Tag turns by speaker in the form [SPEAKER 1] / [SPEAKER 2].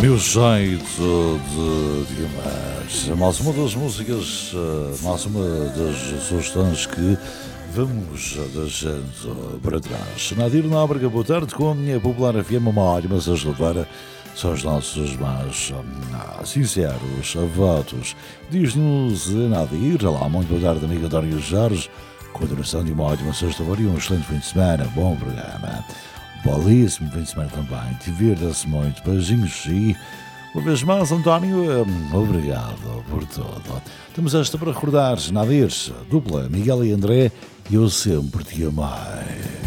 [SPEAKER 1] Meu jeito de amar. Mais uma das músicas, mais uma das sugestões que vamos deixando para trás. Nadir Nóbrega, boa tarde, com a minha popular FM, uma ótima sexta-feira. São os nossos mais sinceros votos. Diz-nos Nadir, olá, muito boa tarde, amigo António Jorge. Continuação de uma ótima sexta-feira e um excelente fim de semana. Bom programa. Belíssimo fim de semana também. Divirta-se muito. Beijinhos e uma vez mais, António, obrigado por tudo. Temos esta para recordar. Nadir, dupla, Miguel e André, eu sempre te amei.